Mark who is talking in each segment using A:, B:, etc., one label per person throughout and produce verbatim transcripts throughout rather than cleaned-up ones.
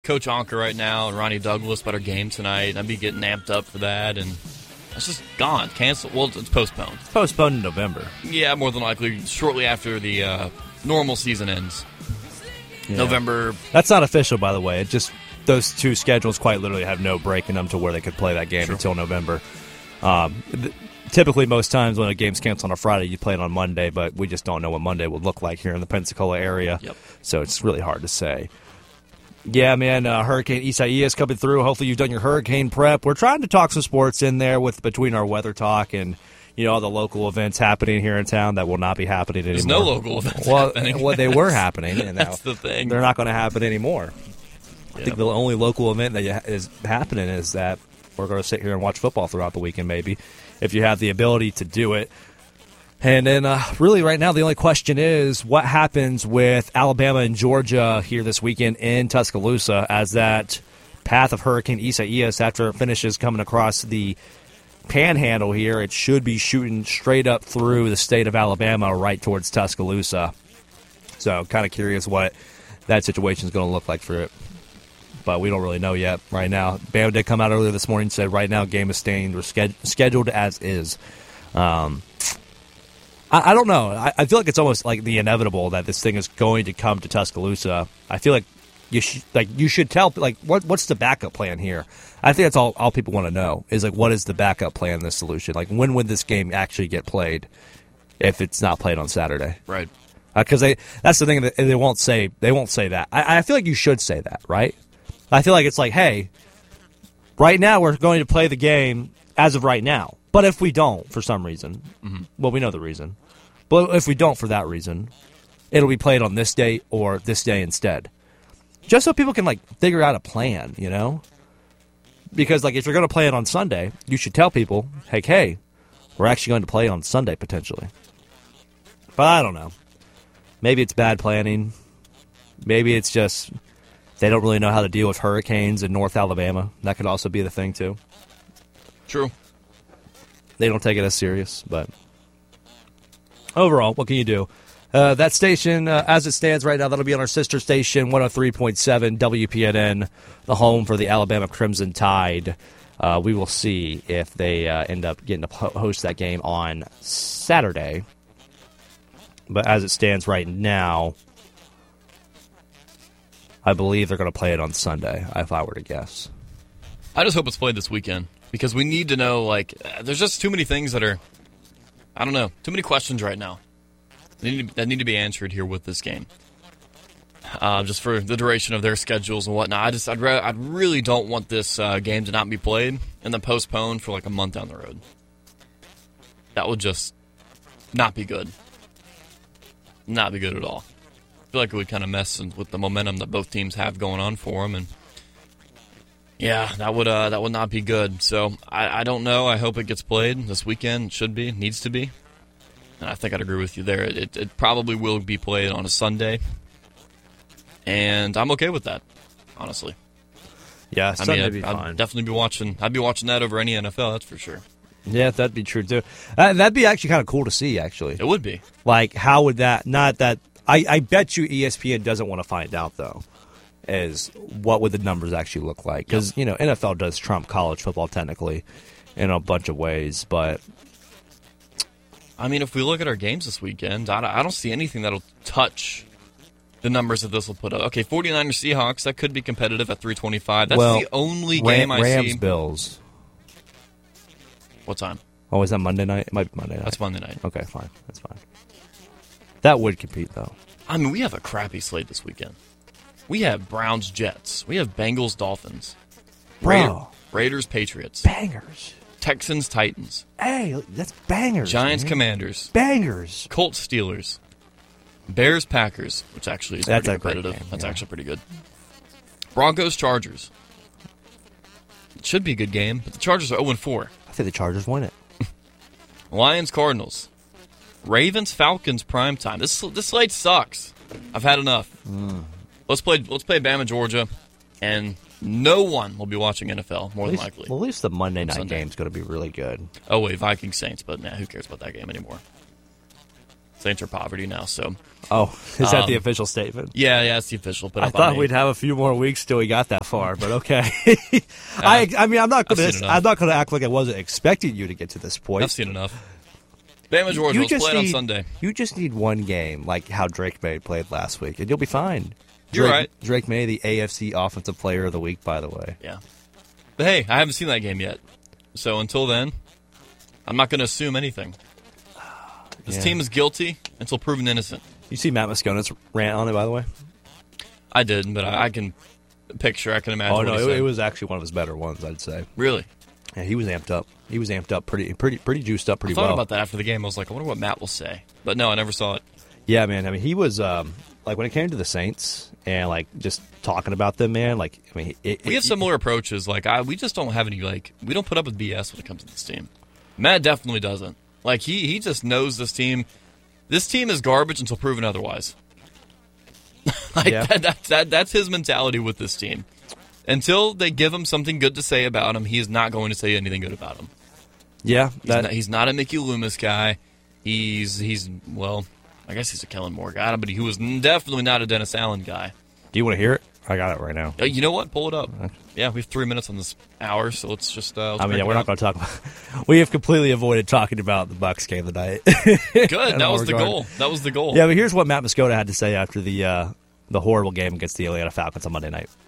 A: Coach Anker right now and Ronnie Douglas about our game tonight. I'd be getting amped up for that, and it's just gone. Canceled. Well, it's postponed.
B: It's postponed in November.
A: Yeah, more than likely, shortly after the uh, normal season ends. Yeah. November.
B: That's not official, by the way. It just those two schedules quite literally have no break in them to where they could play that game sure. until November. Um, th- typically, most times when a game's canceled on a Friday, you play it on Monday, but we just don't know what Monday would look like here in the Pensacola area.
A: Yep.
B: So it's really hard to say. Yeah, man, uh, Hurricane Isaias coming through. Hopefully you've done your hurricane prep. We're trying to talk some sports in there with between our weather talk and you know all the local events happening here in town that will not be happening anymore.
A: There's no local events
B: well,
A: happening.
B: Well, they were happening. And
A: That's
B: now
A: the thing.
B: They're not going to happen anymore.
A: Yep.
B: I think the only local event that is happening is that we're going to sit here and watch football throughout the weekend maybe, if you have the ability to do it. And then, uh, really, right now, the only question is what happens with Alabama and Georgia here this weekend in Tuscaloosa as that path of Hurricane Isaias, after it finishes coming across the panhandle here, it should be shooting straight up through the state of Alabama right towards Tuscaloosa. So, kind of curious what that situation is going to look like for it. But we don't really know yet right now. Bama did come out earlier this morning and said right now game is staying or sched- scheduled as is. Um... I don't know. I feel like it's almost like the inevitable that this thing is going to come to Tuscaloosa. I feel like you should, like you should tell like what what's the backup plan here. I think that's all all people want to know is like what is the backup plan, the solution. Like when would this game actually get played if it's not played on Saturday?
A: Right.
B: Because uh, they that's the thing that they won't say. They won't say that. I, I feel like you should say that, right? I feel like it's like, hey, right now we're going to play the game as of right now. But if we don't, for some reason, mm-hmm. well, we know the reason. But if we don't for that reason, it'll be played on this day or this day instead. Just so people can, like, figure out a plan, you know? Because, like, if you're going to play it on Sunday, you should tell people, hey, hey, we're actually going to play on Sunday, potentially. But I don't know. Maybe it's bad planning. Maybe it's just they don't really know how to deal with hurricanes in North Alabama. That could also be the thing, too.
A: True.
B: They don't take it as serious, but overall, what can you do? Uh, that station, uh, as it stands right now, that'll be on our sister station, one oh three point seven W P N N, the home for the Alabama Crimson Tide. Uh, we will see if they uh, end up getting to host that game on Saturday. But as it stands right now, I believe they're going to play it on Sunday, if I were to guess.
A: I just hope it's played this weekend. Because we need to know, like, there's just too many things that are, I don't know, too many questions right now that need to, that need to be answered here with this game. Uh, just for the duration of their schedules and whatnot. I just, I'd, re- I really don't want this uh, game to not be played and then postponed for like a month down the road. That would just not be good. Not be good at all. I feel like it would kind of mess with the momentum that both teams have going on for them, and yeah, that would uh, that would not be good. So I, I don't know. I hope it gets played this weekend. It should be, needs to be. And I think I'd agree with you there. It, it probably will be played on a Sunday, and I'm okay with that, honestly.
B: Yeah,
A: I
B: Sunday
A: mean, I'd,
B: be
A: I'd
B: fine.
A: definitely be watching. I'd be watching that over any N F L. That's for sure.
B: Yeah, that'd be true too. Uh, that'd be actually kind of cool to see. Actually,
A: it would be.
B: Like, how would that? Not that. I, I bet you E S P N doesn't want to find out though. Is what would the numbers actually look like? Because yep. you know N F L does trump college football technically in a bunch of ways, but
A: I mean, if we look at our games this weekend, I don't, I don't see anything that'll touch the numbers that this will put up. Okay, 49ers Seahawks, that could be competitive at three twenty-five. That's
B: well,
A: the only
B: Ram,
A: game I
B: Rams,
A: see.
B: Rams Bills.
A: What time?
B: Oh, is that Monday night? It might be Monday night.
A: That's Monday night.
B: Okay, fine. That's fine. That would compete though.
A: I mean, we have a crappy slate this weekend. We have Browns, Jets. We have Bengals, Dolphins. Raider, Raiders, Patriots.
B: Bangers.
A: Texans, Titans.
B: Hey, that's bangers.
A: Giants,
B: man.
A: Commanders.
B: Bangers.
A: Colts, Steelers. Bears, Packers, which actually is
B: that's
A: pretty competitive.
B: Game,
A: that's
B: yeah.
A: actually pretty good. Broncos, Chargers. It should be a good game, but the Chargers are oh and four.
B: I think the Chargers win it.
A: Lions, Cardinals. Ravens, Falcons, primetime. This this slate sucks. I've had enough.
B: Mm.
A: Let's play. Let's play Bama, Georgia, and no one will be watching N F L more
B: at least,
A: than likely.
B: Well, at least the Monday night
A: Sunday.
B: game is going to be really good.
A: Oh wait, Vikings Saints, but nah, who cares about that game anymore? Saints are poverty now. So,
B: oh, is that
A: um,
B: the official statement?
A: Yeah, yeah, it's the official. Put
B: I
A: up
B: thought
A: on me.
B: we'd have a few more weeks till we got that far, but okay. I, I mean, I'm not
A: I've
B: gonna,
A: seen enough.
B: I'm not gonna act like I wasn't expecting you to get to this point.
A: I've seen enough. Bama Georgia,
B: You
A: let's
B: just
A: play it on
B: need-
A: Sunday.
B: You just need one game, like how Drake May played last week, and you'll be fine.
A: You're
B: Drake,
A: right.
B: Drake May, the A F C Offensive Player of the Week, by the way.
A: Yeah. But hey, I haven't seen that game yet. So until then, I'm not going to assume anything. This
B: Yeah.
A: team is guilty until proven innocent.
B: You see Matt Moscona's rant on it, by the way?
A: I didn't, but I, I can picture, I can imagine.
B: Oh
A: what
B: no,
A: he
B: it,
A: said.
B: it was actually one of his better ones, I'd say.
A: Really?
B: Yeah, he was amped up. He was amped up, pretty, pretty, pretty juiced up,
A: I
B: pretty
A: thought
B: well.
A: about that after the game. I was like, I wonder what Matt will say. But no, I never saw it.
B: Yeah, man. I mean, he was um, like when it came to the Saints and like just talking about them, man. Like, I mean, it,
A: We
B: it-
A: have similar approaches. Like, I, we just don't have any, like, we don't put up with B S when it comes to this team. Matt definitely doesn't. Like, he, he just knows this team. This team is garbage until proven otherwise. like,
B: Yeah.
A: that, that, that, that's his mentality with this team. Until they give him something good to say about him, he is not going to say anything good about him.
B: yeah,
A: He's,
B: that
A: not, he's not a Mickey Loomis guy. He's, he's well, I guess he's a Kellen Moore guy, but he was definitely not a Dennis Allen guy.
B: Do you want to hear it? I got it right now.
A: Uh, You know what? Pull it up. Yeah, we have three minutes on this hour, so let's just. Uh, let's
B: I mean,
A: break
B: yeah,
A: it
B: we're not
A: up.
B: going to talk about. We have completely avoided talking about the Bucs game tonight.
A: Good.
B: in
A: That
B: all
A: was the
B: regard.
A: goal. That was the goal.
B: Yeah, but here's what Matt Moscona had to say after the uh, the horrible game against the Atlanta Falcons on Monday night.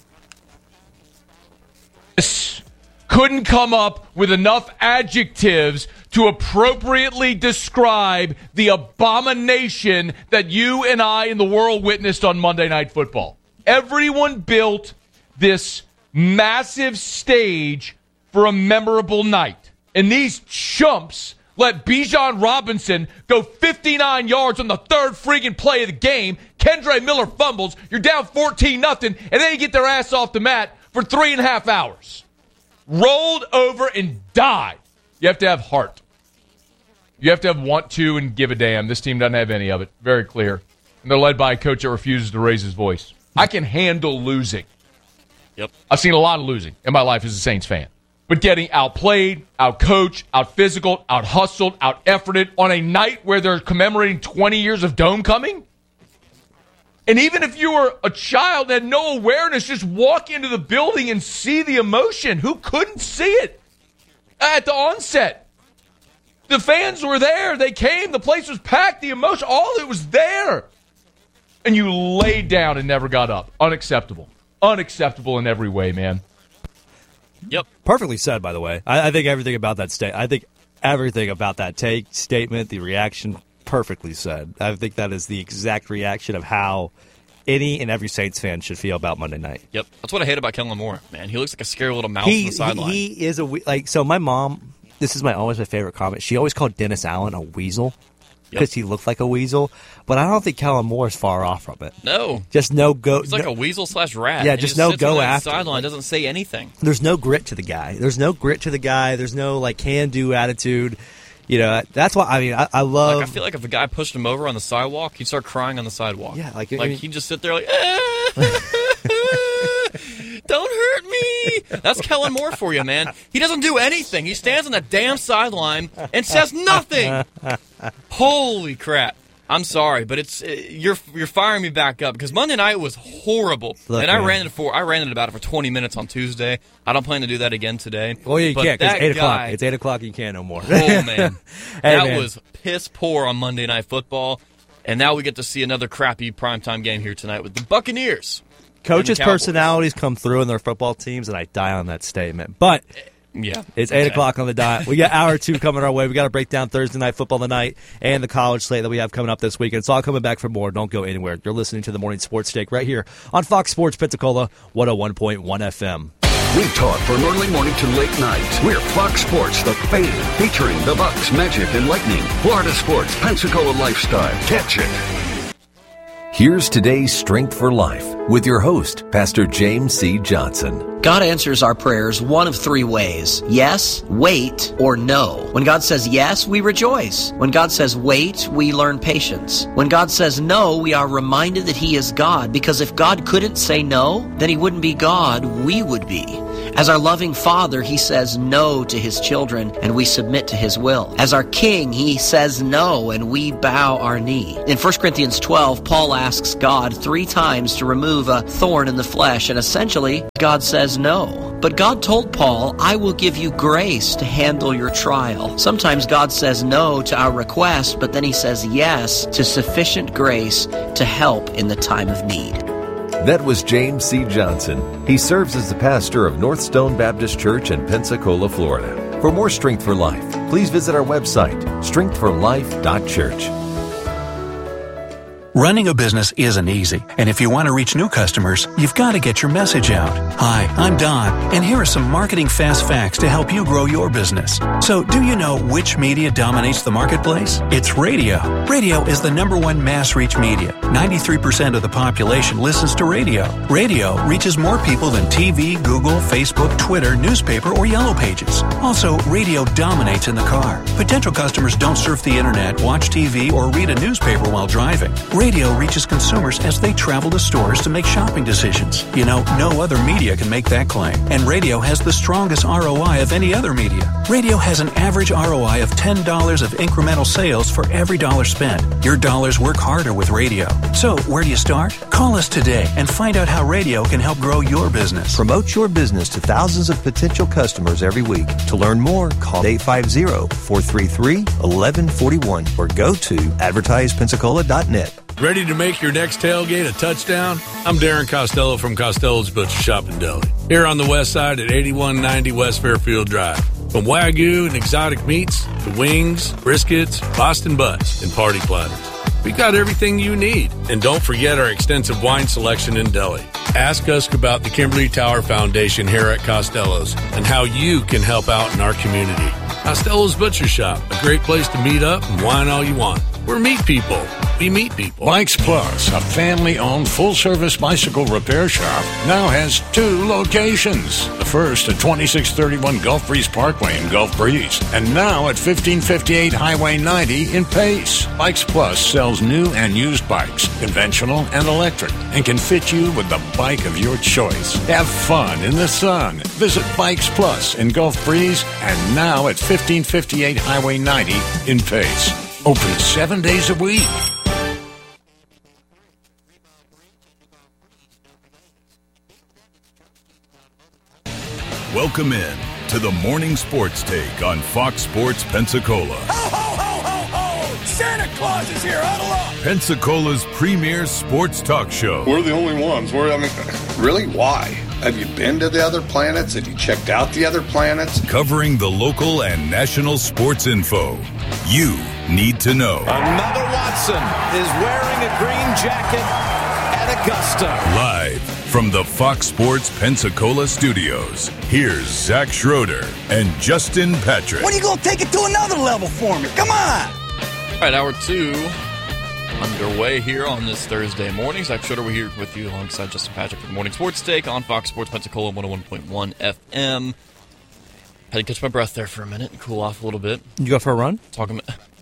C: Couldn't come up with enough adjectives to appropriately describe the abomination that you and I and the world witnessed on Monday Night Football. Everyone built this massive stage for a memorable night. And these chumps let Bijan Robinson go fifty-nine yards on the third freaking play of the game. Kendre Miller fumbles. You're down fourteen nothing, and then you get their ass off the mat for three and a half hours. Rolled over and died. You have to have heart. You have to have want to and give a damn. This team doesn't have any of it. Very clear. And they're led by a coach that refuses to raise his voice. I can handle losing.
A: Yep.
C: I've seen a lot of losing in my life as a Saints fan. But getting outplayed, outcoached, out-physical, out-hustled, out-efforted on a night where they're commemorating twenty years of Dome coming? And even if you were a child and had no awareness, just walk into the building and see the emotion. Who couldn't see it at the onset? The fans were there. They came. The place was packed. The emotion, all of it was there. And you laid down and never got up. Unacceptable. Unacceptable in every way, man.
A: Yep.
B: Perfectly said, by the way. I, I think everything about that state. I think everything about that take statement, the reaction, perfectly said. I think that is the exact reaction of how any and every Saints fan should feel about Monday night.
A: Yep. That's what I hate about Kellen Moore, man. He looks like a scary little mouse
B: He,
A: on the sideline.
B: he he is a we- like. So my mom, this is my always my favorite comment. She always called Dennis Allen a weasel because he looked like a weasel. But I don't think Kellen Moore is far off from it.
A: no.
B: Just no go.
A: He's like
B: no-
A: a weasel slash rat.
B: Yeah,
A: He
B: just no
A: sits
B: go
A: on the
B: after.
A: sideline, doesn't say anything.
B: There's no grit to the guy. There's no grit to the guy. There's no like can do attitude. You know, that's why I mean I, I love.
A: Like, I feel like if a guy pushed him over on the sidewalk, he'd start crying on the sidewalk.
B: Yeah, like-
A: like
B: I mean-
A: he'd just sit there like, don't hurt me. That's Kellen Moore for you, man. He doesn't do anything. He stands on that damn sideline and says nothing. Holy crap. I'm sorry, but it's uh, you're you're firing me back up because Monday night was horrible,
B: Look,
A: and I
B: man.
A: ranted for I ranted about it for twenty minutes on Tuesday. I don't plan to do that again today.
B: well, you
A: but
B: can't because
A: that
B: eight o'clock.
A: guy-
B: It's eight o'clock. You can't no more.
A: Oh man,
B: Hey,
A: that
B: man.
A: was piss poor on Monday Night Football, and now we get to see another crappy primetime game here tonight with the Buccaneers.
B: Coaches'
A: and the Cowboys.
B: personalities come through in their football teams, and I die on that statement. But
A: Yeah,
B: it's eight
A: okay.
B: o'clock on the dot. We got hour two coming our way. We got to break down Thursday night football tonight and the college slate that we have coming up this weekend. It's all coming back for more. Don't go anywhere. You're listening to the Morning Sports Take right here on Fox Sports Pensacola, one oh one point one F M.
D: We talk from early morning to late night. We're Fox Sports, the fan, featuring the Bucks, Magic, and Lightning. Florida sports, Pensacola lifestyle. Catch it.
E: Here's today's Strength for Life. with your host, Pastor James C. Johnson.
F: God answers our prayers one of three ways: yes, wait, or no. When God says yes, we rejoice. When God says wait, we learn patience. When God says no, we are reminded that He is God, because if God couldn't say no, then He wouldn't be God, we would be. As our loving Father, He says no to His children, and we submit to His will. As our King, He says no, and we bow our knee. In First Corinthians twelve, Paul asks God three times to remove a thorn in the flesh, and essentially, God says no. But God told Paul, I will give you grace to handle your trial. Sometimes God says no to our request, but then He says yes to sufficient grace to help in the time of need.
E: That was James C. Johnson. He serves as the pastor of North Stone Baptist Church in Pensacola, Florida. For more Strength for Life, please visit our website, strength for life dot church.
G: Running a business isn't easy, and if you want to reach new customers, you've got to get your message out. Hi, I'm Don, and here are some marketing fast facts to help you grow your business. So, do you know which media dominates the marketplace? It's radio. Radio is the number one mass reach media. ninety-three percent of the population listens to radio. Radio reaches more people than T V, Google, Facebook, Twitter, newspaper, or Yellow Pages. Also, radio dominates in the car. Potential customers don't surf the internet, watch T V, or read a newspaper while driving. Radio reaches consumers as they travel to stores to make shopping decisions. You know, no other media can make that claim. And radio has the strongest R O I of any other media. Radio has an average R O I of ten dollars of incremental sales for every dollar spent. Your dollars work harder with radio. So, where do you start? Call us today and find out how radio can help grow your business.
H: Promote your business to thousands of potential customers every week. To learn more, call eight five zero, four three three, one one four one or go to advertise pensacola dot net.
I: Ready to make your next tailgate a touchdown? I'm Darren Costello from Costello's Butcher Shop in Deli, here on the west side at eighty-one ninety West Fairfield Drive. From Wagyu and exotic meats to wings, briskets, Boston butts, and party platters, we got everything you need. And don't forget our extensive wine selection in deli. Ask us about the Kimberly Tower Foundation here at Costello's and how you can help out in our community. Costello's Butcher Shop, a great place to meet up and wine all you want. We're meat people. We meet people.
J: Bikes Plus, a family-owned full-service bicycle repair shop, now has two locations. The first at twenty-six thirty-one Gulf Breeze Parkway in Gulf Breeze, and now at fifteen fifty-eight Highway ninety in Pace. Bikes Plus sells new and used bikes, conventional and electric, and can fit you with the bike of your choice. Have fun in the sun. Visit Bikes Plus in Gulf Breeze, and now at fifteen fifty-eight Highway ninety in Pace. Open seven days a week.
K: Welcome in to the Morning Sports Take on Fox Sports Pensacola.
L: Ho, ho, ho, ho, ho! Santa Claus is here, huddle up!
K: Pensacola's premier sports talk show.
M: We're the only ones. We're, I mean, really, why? Have you been to the other planets? Have you checked out the other planets?
K: Covering the local and national sports info you need to know.
N: Another Watson is wearing a green jacket at Augusta.
K: Live from the Fox Sports Pensacola studios, here's Zach Schroeder and Justin Patrick.
L: What are you going to take it to another level for me? Come on!
A: All right, hour two underway here on this Thursday morning. Zach Schroeder, we're here with you alongside Justin Patrick for the Morning Sports Take on Fox Sports Pensacola one oh one point one F M. Had to catch my breath there for a minute and cool off a little bit.
B: You go for a run?
A: Talking.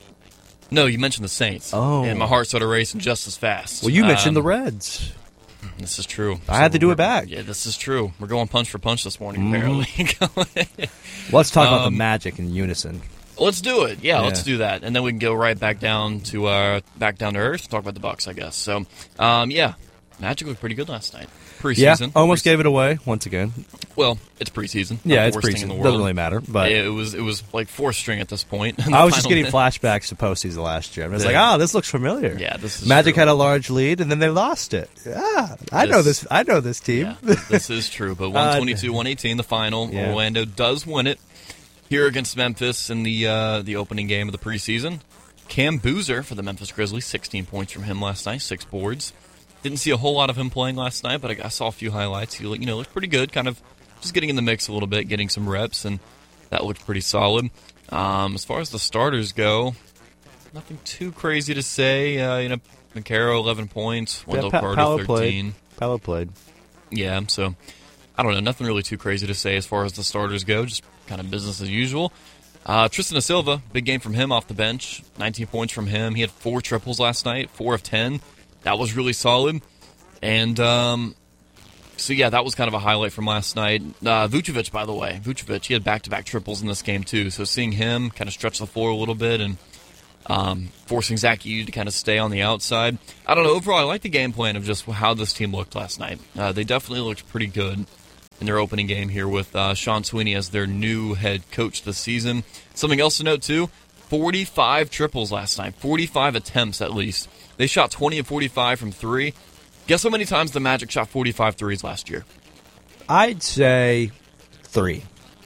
A: No, you mentioned the Saints.
B: Oh.
A: And my heart started racing just as fast.
B: Well, you mentioned
A: um,
B: the Reds.
A: This is true.
B: I so had to do it back.
A: Yeah, this is true. We're going punch for punch this morning,
B: mm-hmm.
A: apparently.
B: Let's talk
A: um,
B: about the Magic in unison.
A: Let's do it. Yeah,
B: yeah,
A: let's do that, and then we can go right back down to uh, back down to earth. Talk about the Bucks, I guess. So, um, yeah, Magic looked pretty good last night. Preseason.
B: Yeah, almost Pre- gave it away once again.
A: Well, it's preseason.
B: Yeah, it's preseason. It doesn't really matter. But
A: it was it was like fourth string at this point.
B: I was just getting minute. flashbacks to postseason last year. I was yeah. like, oh, this looks familiar.
A: Yeah, this is
B: Magic
A: true.
B: had a large lead, and then they lost it. Yeah, I this, know this. I know this team.
A: Yeah, this is true. But one twenty-two one eighteen, the final. Yeah. Orlando does win it here against Memphis in the uh, the opening game of the preseason. Cam Boozer for the Memphis Grizzlies, sixteen points from him last night, six boards. Didn't see a whole lot of him playing last night, but I saw a few highlights. He, you know, looked pretty good, kind of just getting in the mix a little bit, getting some reps, and that looked pretty solid. Um, as far as the starters go, nothing too crazy to say. Uh, you know, Mancaro, eleven points, Wendell
B: yeah,
A: Carter, thirteen.
B: Played. Paolo played.
A: Yeah, so I don't know. Nothing really too crazy to say as far as the starters go. Just kind of business as usual. Uh, Tristan da Silva, big game from him off the bench. nineteen points from him. He had four triples last night, four of ten. That was really solid. And um, so, yeah, that was kind of a highlight from last night. Uh, Vucevic, by the way. Vucevic, he had back-to-back triples in this game, too. So seeing him kind of stretch the floor a little bit and um, forcing Zach Edey to kind of stay on the outside. I don't know. Overall, I like the game plan of just how this team looked last night. Uh, they definitely looked pretty good in their opening game here with uh, Sean Sweeney as their new head coach this season. Something else to note, too, forty-five triples last night, forty-five attempts at least. They shot twenty of forty-five from three. Guess how many times the Magic shot forty-five threes last year?
B: I'd say three.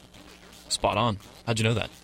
A: Spot on. How'd you know that?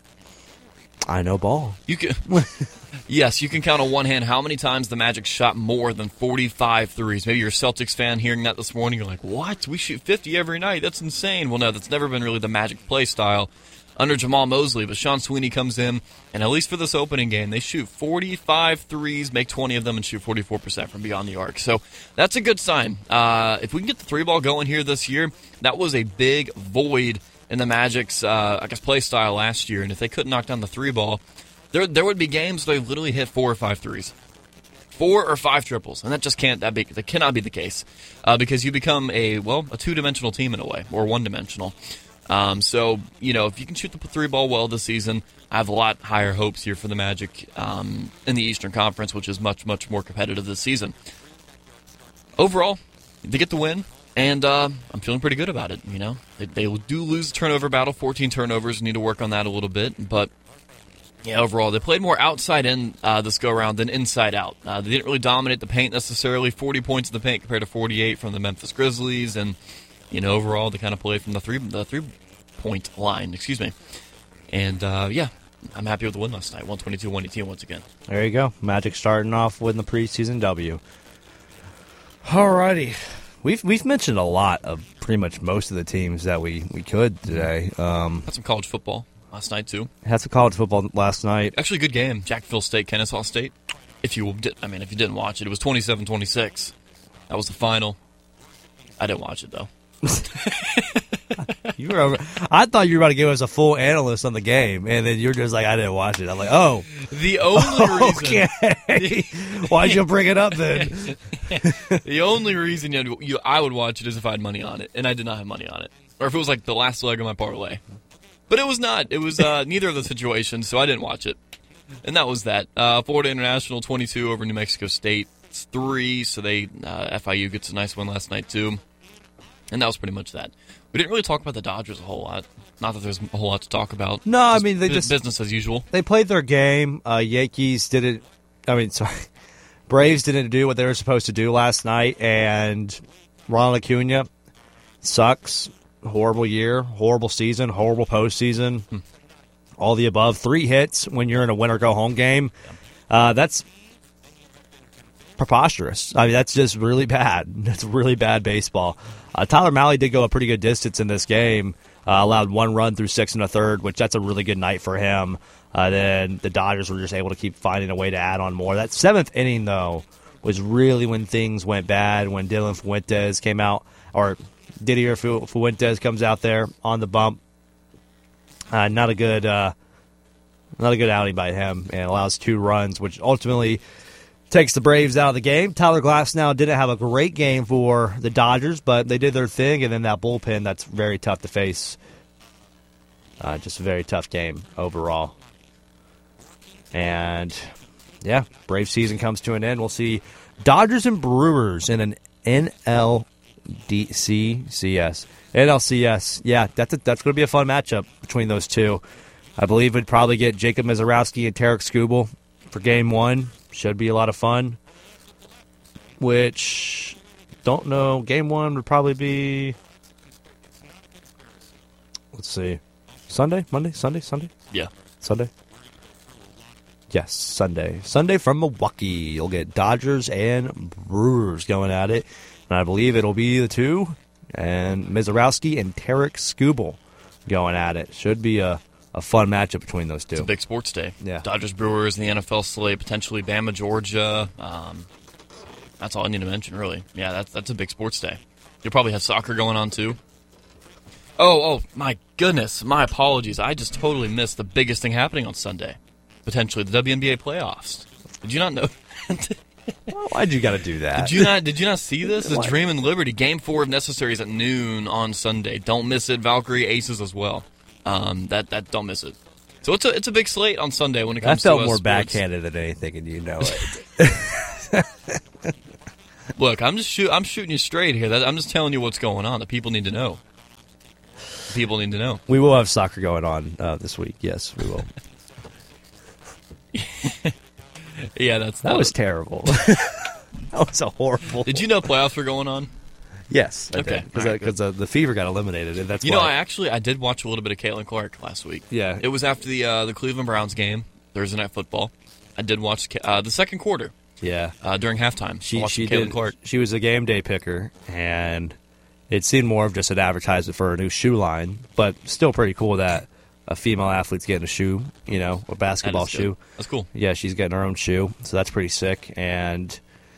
B: I know ball.
A: You can, yes, you can count on one hand how many times the Magic shot more than forty-five threes. Maybe you're a Celtics fan hearing that this morning. You're like, what? We shoot fifty every night. That's insane. Well, no, that's never been really the Magic play style under Jamal Mosley. But Sean Sweeney comes in, and at least for this opening game, they shoot forty-five threes, make twenty of them, and shoot forty-four percent from beyond the arc. So that's a good sign. Uh, if we can get the three ball going here this year, that was a big void in the Magic's, uh, I guess, play style last year. And if they couldn't knock down the three ball, there there would be games where they literally hit four or five threes. Four or five triples. And that just can't, that, be, that cannot be the case. Uh, because you become a, well, a two-dimensional team in a way, or one-dimensional. Um, so, you know, if you can shoot the three ball well this season, I have a lot higher hopes here for the Magic um, in the Eastern Conference, which is much, much more competitive this season. Overall, they get the win. And uh, I'm feeling pretty good about it, you know. They, they do lose the turnover battle, fourteen turnovers, need to work on that a little bit. But, yeah, overall, they played more outside in uh, this go-around than inside out. Uh, they didn't really dominate the paint necessarily, forty points in the paint compared to forty-eight from the Memphis Grizzlies. And, you know, overall, they kind of played from the three, the three-point line, excuse me. And, uh, yeah, I'm happy with the win last night, one twenty-two one eighteen once again.
B: There you go. Magic starting off with the preseason W. Alrighty. We've we've mentioned a lot of pretty much most of the teams that we, we could today. Um,
A: had some college football last night, too.
B: Had some college football last night.
A: Actually, a good game. Jacksonville State, Kennesaw State. If you did, I mean, if you didn't watch it, it was twenty-seven twenty-six. That was the final. I didn't watch it, though.
B: You were over, I thought you were about to give us a full analyst on the game, and then you're just like, I didn't watch it. I'm like, oh.
A: The only
B: okay. reason. Why'd you bring it up then?
A: The only reason you, you, I would watch it is if I had money on it, and I did not have money on it. Or if it was like the last leg of my parlay. But it was not. It was uh, neither of the situations, so I didn't watch it. And that was that. Uh, Florida International twenty-two over New Mexico State. It's three, so they uh, F I U gets a nice win last night, too. And that was pretty much that. We didn't really talk about the Dodgers a whole lot. Not that there's a whole lot to talk about.
B: No, I mean, they just...
A: business as usual.
B: They played their game. Uh, Yankees didn't... I mean, sorry. Braves didn't do what they were supposed to do last night, and Ronald Acuna sucks. Horrible year, horrible season, horrible postseason. Hmm. All the above. Three hits when you're in a win-or-go-home game. Uh, that's preposterous. I mean, that's just really bad. That's really bad baseball. Uh, Tyler Mahle did go a pretty good distance in this game. Uh, allowed one run through six and a third, which that's a really good night for him. Uh, then the Dodgers were just able to keep finding a way to add on more. That seventh inning, though, was really when things went bad, when Dylan Fuentes came out, or Didier Fu- Fuentes comes out there on the bump. Uh, not a good uh, not a good outing by him, and allows two runs, which ultimately takes the Braves out of the game. Tyler Glasnow didn't have a great game for the Dodgers, but they did their thing, and then that bullpen, that's very tough to face. Uh, just a very tough game overall. And, yeah, Brave season comes to an end. We'll see Dodgers and Brewers in an N L D C C S. N L C S. Yeah, that's, a, that's going to be a fun matchup between those two. I believe we'd probably get Jacob Mizorowski and Tarek Skubal for game one. Should be a lot of fun. Which, don't know, game one would probably be, let's see, Sunday? Monday? Sunday? Sunday?
A: Yeah.
B: Sunday? Yes, Sunday. Sunday from Milwaukee. You'll get Dodgers and Brewers going at it. And I believe it'll be the two, and Mizorowski and Tarek Skubal going at it. Should be a A fun matchup between those two.
A: It's a big sports day.
B: Yeah.
A: Dodgers, Brewers, in the N F L slate, potentially Bama, Georgia. Um, That's all I need to mention, really. Yeah, that's that's a big sports day. You'll probably have soccer going on, too. Oh, oh, my goodness. My apologies. I just totally missed the biggest thing happening on Sunday. Potentially the W N B A playoffs. Did you not know?
B: Well, why'd you got to do that?
A: Did you not Did you not see this? The Dream and Liberty. Game four of Necessaries at noon on Sunday. Don't miss it. Valkyrie Aces as well. Um, that, that Don't miss it. So it's a it's a big slate on Sunday when it comes
B: to
A: to
B: I felt more
A: sports.
B: backhanded than anything, and you know it.
A: Look, I'm just shoot, I'm shooting you straight here. That, I'm just telling you what's going on. The people need to know. The people need to know.
B: We will have soccer going on uh, this week. Yes, we will.
A: Yeah, that's
B: that
A: not
B: was terrible. That was a horrible.
A: Did you know playoffs were going on?
B: Yes. I
A: okay.
B: Because right, uh, the Fever got eliminated, and that's
A: you
B: why.
A: know. I actually I did watch a little bit of Caitlin Clark last week.
B: Yeah.
A: It was after the uh, the Cleveland Browns game, Thursday Night Football. I did watch uh, the second quarter.
B: Yeah.
A: Uh, during halftime,
B: she she
A: Caitlin
B: did.
A: Clark.
B: She was a game day picker, and it seemed more of just an advertisement for a new shoe line, but still pretty cool that a female athlete's getting a shoe, you know, a basketball
A: that
B: shoe.
A: That's cool.
B: Yeah, she's getting her own shoe, so that's pretty sick. And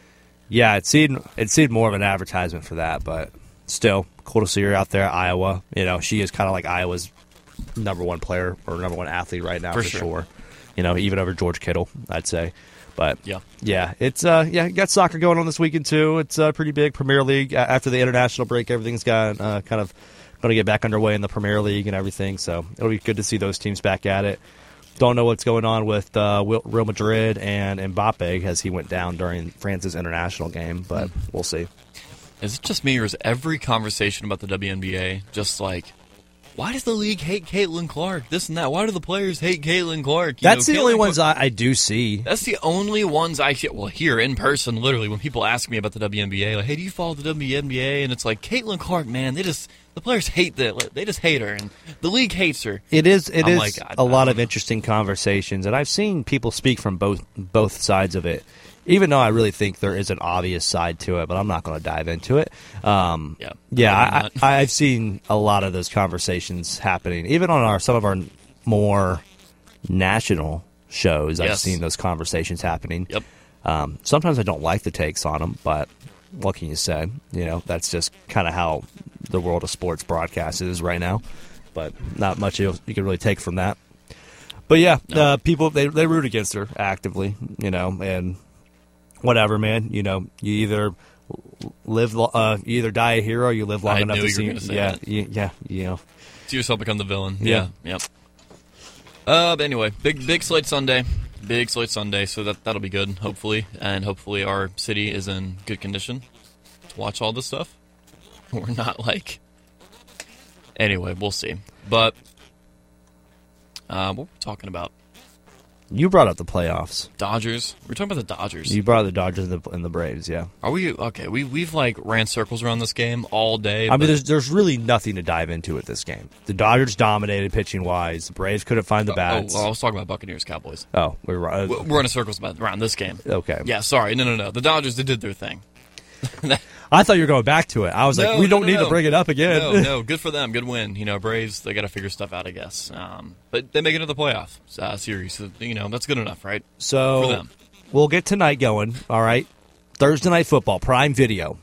B: yeah, it seemed it seemed more of an advertisement for that, but still cool to see her out there, Iowa. You know, she is kind of like Iowa's number one player or number one athlete right now
A: for,
B: for
A: sure.
B: sure. You know, even over George Kittle, I'd say. But
A: yeah,
B: yeah, it's uh, yeah, you got soccer going on this weekend too. It's uh, pretty big. Premier League after the international break, everything's got uh, kind of going to get back underway in the Premier League and everything. So it'll be good to see those teams back at it. Don't know what's going on with uh, Real Madrid and Mbappe as he went down during France's international game, but mm. we'll see.
A: Is it just me, or is every conversation about the W N B A just like, why does the league hate Caitlin Clark? This and that. Why do the players hate Caitlin Clark? You
B: That's
A: know,
B: the
A: Caitlin
B: only
A: Clark,
B: ones I, I do see.
A: That's the only ones I see. Well, here in person, literally, when people ask me about the W N B A, like, hey, do you follow the W N B A? And it's like, Caitlin Clark, man, they just the players hate that. They just hate her, and the league hates her.
B: It is. It
A: I'm
B: is
A: like, I,
B: a
A: I
B: lot of
A: know.
B: interesting conversations, and I've seen people speak from both both sides of it. Even though I really think there is an obvious side to it, but I'm not going to dive into it. Um,
A: yeah,
B: yeah, I, I, I've seen a lot of those conversations happening, even on our some of our more national shows. I've
A: Yes.
B: seen those conversations happening.
A: Yep.
B: Um, sometimes I don't like the takes on them, but what can you say? You know, that's just kind of how the world of sports broadcast is right now. But not much you you can really take from that. But yeah,
A: No.
B: uh, people they they root against her actively, you know, and. Whatever, man. You know, you either live, uh, you either die a hero, or you live long
A: I
B: enough
A: knew
B: to
A: you
B: see.
A: were gonna say
B: yeah,
A: that.
B: you, yeah, you know.
A: See yourself become the villain.
B: Yeah.
A: Yeah. Yep. Uh, but anyway, big big slate Sunday, big slate Sunday. So that that'll be good, hopefully, and hopefully our city is in good condition to watch all this stuff. We're not like. Anyway, we'll see. But uh, what were we talking about?
B: You brought up the playoffs.
A: Dodgers. We're talking about the Dodgers.
B: You brought up the Dodgers and the, and the Braves. Yeah.
A: Are we okay? We we've like ran circles around this game all day.
B: I
A: but-
B: mean, there's there's really nothing to dive into at this game. The Dodgers dominated pitching wise. The Braves couldn't find the
A: Oh,
B: bats.
A: well, I was talking about Buccaneers, Cowboys.
B: Oh, we were uh,
A: We're running circles about around this game.
B: Okay.
A: Yeah, sorry. No, no, no. The Dodgers, they did their thing.
B: I thought you were going back to it. I was
A: No,
B: like, we
A: no,
B: don't
A: no,
B: need
A: no.
B: to bring it up again.
A: No, no. Good for them. Good win. You know, Braves, they got to figure stuff out, I guess. Um, but they make it to the playoff uh, series. So, you know, that's good enough, right?
B: So
A: For them.
B: we'll get tonight going. All right. Thursday Night Football, Prime Video.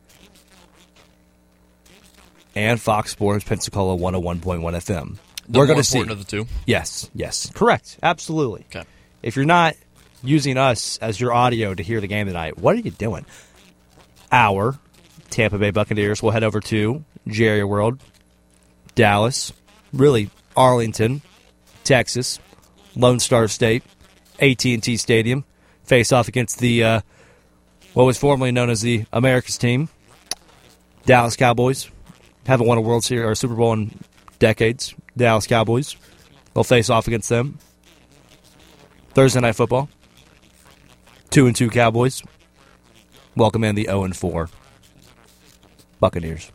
B: And Fox Sports Pensacola one oh one point one F M.
A: The
B: We're
A: more
B: going to see.
A: important of the two?
B: Yes, yes. Correct. Absolutely.
A: Okay.
B: If you're not using us as your audio to hear the game tonight, what are you doing? Our Tampa Bay Buccaneers will head over to Jerry World, Dallas, really Arlington, Texas, Lone Star State, A T and T Stadium, face off against the uh, what was formerly known as the America's team, Dallas Cowboys. Haven't won a World Series or a Super Bowl in decades. Dallas Cowboys. They'll face off against them. Thursday Night Football. Two and two Cowboys. Welcome in the oh and four Buccaneers.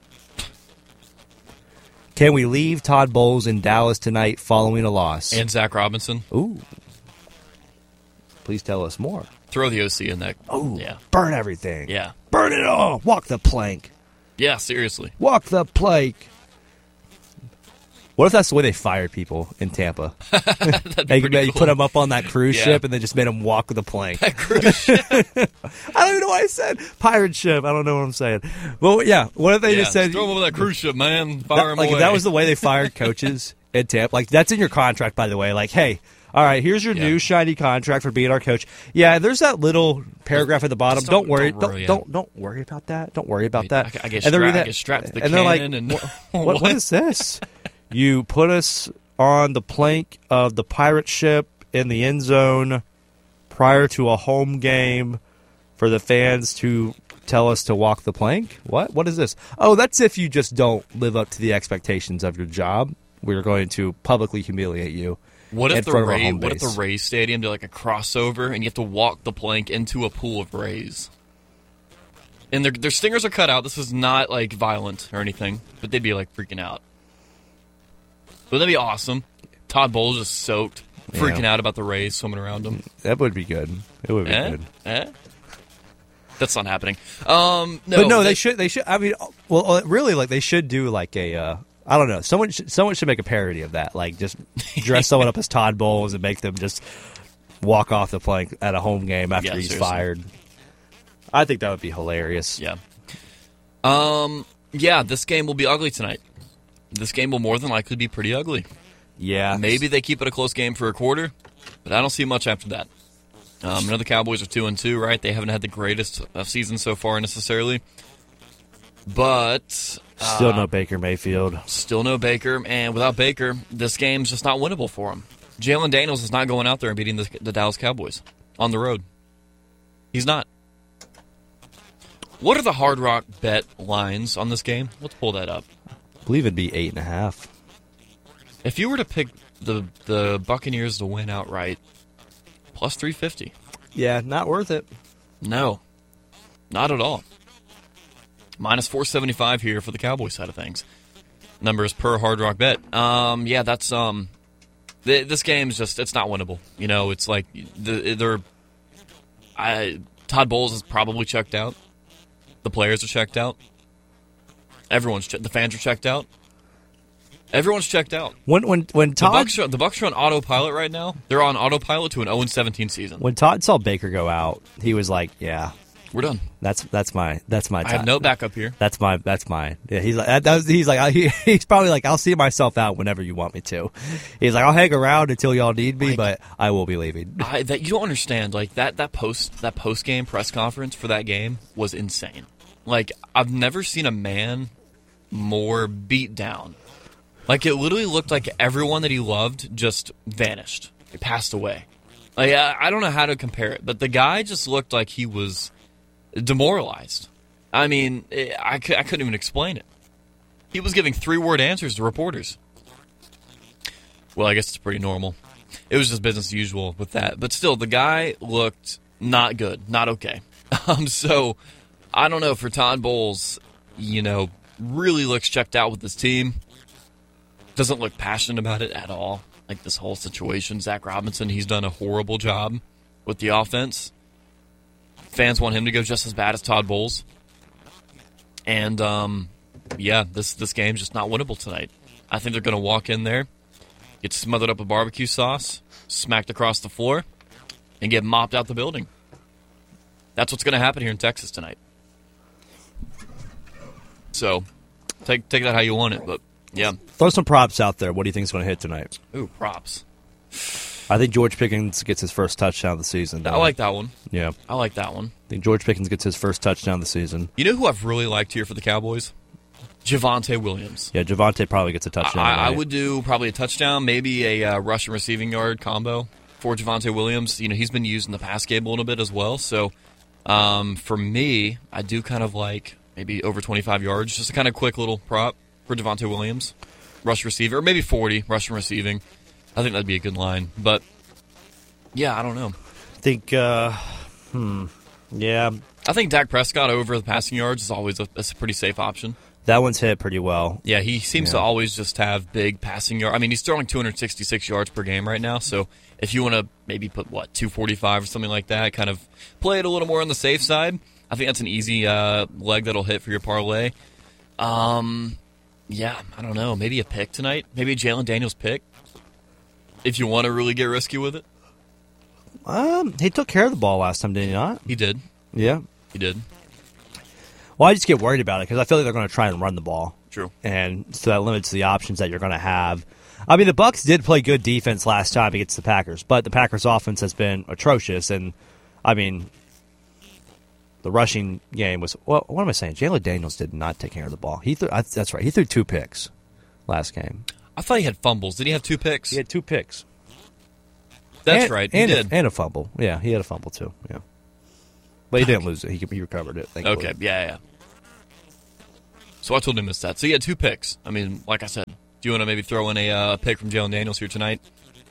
B: Can we leave Todd Bowles in Dallas tonight following a loss?
A: And Zach Robinson.
B: Ooh. Please tell us more.
A: Throw the O C in that.
B: Oh,
A: yeah.
B: Burn everything.
A: Yeah.
B: Burn it all. Walk the plank.
A: Yeah, seriously.
B: Walk the plank. What if that's the way they fired people in Tampa? They
A: pretty
B: you
A: cool.
B: put them up on that cruise
A: Yeah.
B: ship and they just made them walk the plank.
A: That cruise ship.
B: I don't even know what I said. Pirate ship. I don't know what I'm saying. Well, yeah. What if they
A: Yeah,
B: just said
A: throw them over that cruise ship, man. Fire
B: that,
A: them
B: like
A: away.
B: if that was the way they fired coaches at Tampa? Like that's in your contract, by the way. Like, hey, all right, here's your
A: Yeah.
B: new shiny contract for being our coach. Yeah, there's that little paragraph at the bottom.
A: Just
B: Don't,
A: don't-
B: worry.
A: don't
B: Don't
A: worry,
B: don't,
A: yeah.
B: don't worry about that. Don't worry about that.
A: I, I get
B: And then read
A: strapped. I
B: that-
A: get strapped to the
B: and they're like,
A: cannon and
B: what, what, what is this? You put us on the plank of the pirate ship in the end zone prior to a home game for the fans to tell us to walk the plank? What? What is this? Oh, that's if you just don't live up to the expectations of your job. We're going to publicly humiliate you.
A: What
B: in
A: if the
B: front of our
A: Ray,
B: home
A: What if
B: base.
A: the Rays Stadium did like a crossover and you have to walk the plank into a pool of Rays? And their their stingers are cut out. This is not like violent or anything, but they'd be like freaking out. Wouldn't that be awesome? Todd Bowles just soaked, freaking
B: Yeah.
A: out about the Rays swimming around him.
B: That would be good. It would be
A: Eh?
B: good.
A: Eh? That's not happening. Um, no,
B: but no, they,
A: they-
B: should. They should. I mean, well, uh, really, like they should do like a. Uh, I don't know. Someone, should, someone should make a parody of that. Like, just dress someone up as Todd Bowles and make them just walk off the plank at a home game after
A: Yeah,
B: he's
A: seriously.
B: fired. I think that would be hilarious.
A: Yeah. Um. Yeah, this game will be ugly tonight. This game will more than likely be pretty ugly.
B: Yeah.
A: Maybe they keep it a close game for a quarter, but I don't see much after that. Um, I know the Cowboys are two and two, right? They haven't had the greatest of season so far necessarily, but uh,
B: Still no Baker Mayfield.
A: Still no Baker, and without Baker, this game's just not winnable for him. Jalen Daniels is not going out there and beating the, the Dallas Cowboys on the road. He's not. What are the Hard Rock bet lines on this game? Let's pull that up.
B: I believe it'd be eight and a half.
A: If you were to pick the the Buccaneers to win outright, plus three fifty.
B: Yeah, not worth it.
A: No, not at all. Minus four seventy five here for the Cowboys side of things. Numbers per Hard Rock Bet. Um, yeah, that's um, th- this game's just it's not winnable. You know, it's like the, they're. I Todd Bowles is probably checked out. The players are checked out. Everyone's che- the fans are checked out. Everyone's checked out.
B: When when when
A: The
B: Todd
A: Bucs, are, the Bucs are on autopilot right now. They're on autopilot to an oh and seventeen season.
B: when Todd saw Baker go out, he was like, "Yeah,
A: We're done.
B: That's that's my that's my.
A: I have
B: Todd.
A: no backup here.
B: That's my that's mine. Yeah, he's like that, that was, he's like I, he, he's probably like I'll see myself out whenever you want me to. He's like I'll hang around until y'all need me, but I will be leaving.
A: I, that you don't understand. Like that that post that post game press conference for that game was insane. Like I've never seen a man more beat down. Like it literally looked like everyone that he loved just vanished. He passed away. Like I, I don't know how to compare it, but the guy just looked like he was demoralized. I mean, it, I, cou- I couldn't even explain it. He was giving three-word answers to reporters. Well, I guess it's pretty normal. It was just business as usual with that. But still, the guy looked not good, not okay. Um, so, I don't know, for Todd Bowles, you know, really looks checked out with this team. Doesn't look passionate about it at all. Like this whole situation. Zach Robinson, he's done a horrible job with the offense. Fans want him to go just as bad as Todd Bowles. And, um, yeah, this this game's just not winnable tonight. I think they're going to walk in there, get smothered up with barbecue sauce, smacked across the floor, and get mopped out the building. That's what's going to happen here in Texas tonight. So, take take that how you want it, but, yeah.
B: Throw some props out there. What do you think is going to hit tonight?
A: Ooh, props.
B: I think George Pickens gets his first touchdown of the season.
A: I like that one.
B: Yeah.
A: I like that one.
B: I think George Pickens gets his first touchdown of the season.
A: You know who I've really liked here for the Cowboys? Javonte Williams.
B: Yeah, Javonte probably gets a touchdown.
A: I, I
B: tonight.
A: would do probably a touchdown, maybe a uh, rush and receiving yard combo for Javonte Williams. You know, he's been used in the pass game a little bit as well. So, um, for me, I do kind of like maybe over twenty-five yards, just a kind of quick little prop for Javonte Williams. Rush receiver, or maybe forty, rush and receiving. I think that'd be a good line. But, yeah, I don't know.
B: I think, uh, hmm, yeah.
A: I think Dak Prescott over the passing yards is always a, that's a pretty safe option.
B: That one's hit pretty well.
A: Yeah, he seems
B: Yeah.
A: to always just have big passing yards. I mean, he's throwing two hundred sixty-six yards per game right now, so if you want to maybe put, what, two forty-five or something like that, kind of play it a little more on the safe side, I think that's an easy uh, leg that'll hit for your parlay. Um, Yeah, I don't know. Maybe a pick tonight. Maybe a Jalen Daniels pick. If you want to really get risky with it.
B: Um, he took care of the ball last time, did he not?
A: He did.
B: Yeah.
A: He did.
B: Well, I just get worried about it because I feel like they're going to try and run the ball.
A: True.
B: And so that limits the options that you're going to have. I mean, the Bucs did play good defense last time against the Packers, but the Packers' offense has been atrocious. And, I mean, the rushing game was, well, what am I saying? Jalen Daniels did not take care of the ball. He threw, I, That's right. He threw two picks last game.
A: I thought he had fumbles. Did he have two picks?
B: He had two picks.
A: That's
B: and,
A: right. He
B: and
A: did.
B: A, and a fumble. Yeah, he had a fumble, too. Yeah. But he didn't lose it. He, he recovered it. Thankfully.
A: Okay, yeah, yeah. So I told him miss that. So he had two picks. I mean, like I said, do you want to maybe throw in a uh, pick from Jalen Daniels here tonight?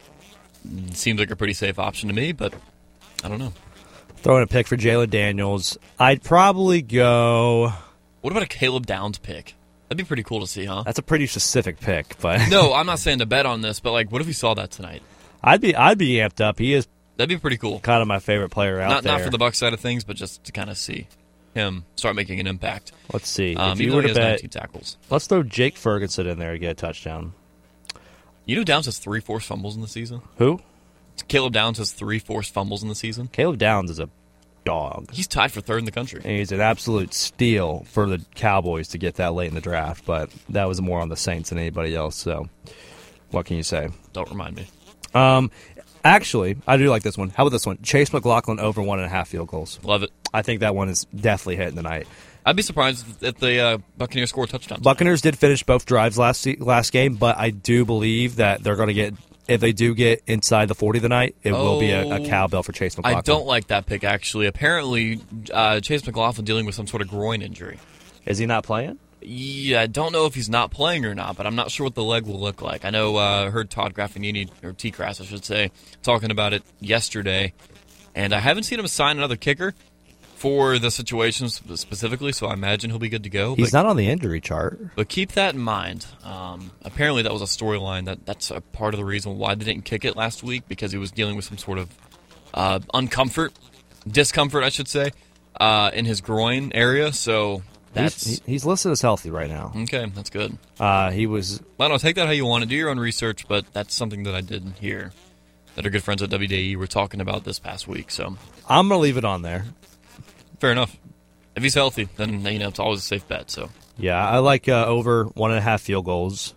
A: Seems like a pretty safe option to me, but I don't know.
B: Throwing a pick for Jalen Daniels. I'd probably go...
A: What about a Caleb Downs pick? That'd be pretty cool to see, huh?
B: That's a pretty specific pick, but...
A: No, I'm not saying to bet on this, but like, what if we saw that tonight?
B: I'd be I'd be amped up. He is
A: That'd be pretty cool.
B: Kind of my favorite player out
A: not,
B: there.
A: Not for the Bucs side of things, but just to kind of see him start making an impact.
B: Let's see.
A: Um,
B: if you
A: even
B: were
A: though
B: to
A: he has
B: bet,
A: nineteen tackles.
B: Let's throw Jake Ferguson in there to get a touchdown.
A: You know Downs has three forced fumbles in the season?
B: Who?
A: Caleb Downs has three forced fumbles in the season.
B: Caleb Downs is a dog.
A: He's tied for third in the country.
B: And he's an absolute steal for the Cowboys to get that late in the draft, but that was more on the Saints than anybody else, so what can you say?
A: Don't remind me.
B: Um, actually, I do like this one. How about this one? Chase McLaughlin over one and a half field goals.
A: Love it.
B: I think that one is definitely hitting tonight.
A: I'd be surprised if the uh, Buccaneers score touchdowns.
B: Buccaneers did finish both drives last last game, but I do believe that they're going to get, if they do get inside the forty tonight, it oh, will be a, a cowbell for Chase McLaughlin.
A: I don't like that pick, actually. Apparently, uh, Chase McLaughlin dealing with some sort of groin injury.
B: Is he not playing?
A: Yeah, I don't know if he's not playing or not, but I'm not sure what the leg will look like. I know I uh, heard Todd Graffagnini, or T-Crass, I should say, talking about it yesterday, and I haven't seen him sign another kicker for the situation specifically, so I imagine he'll be good to go.
B: He's
A: but,
B: not on the injury chart.
A: But keep that in mind. Um, apparently that was a storyline. that That's a part of the reason why they didn't kick it last week, because he was dealing with some sort of uh, uncomfort, discomfort, I should say, uh, in his groin area, so... That's
B: he's, he's listed as healthy right now.
A: Okay, that's good.
B: Uh, he was...
A: I don't know, take that how you want to. Do your own research, but that's something that I did hear that our good friends at W D E were talking about this past week. So
B: I'm going to leave it on there.
A: Fair enough. If he's healthy, then you know it's always a safe bet. So
B: yeah, I like uh, over one and a half field goals.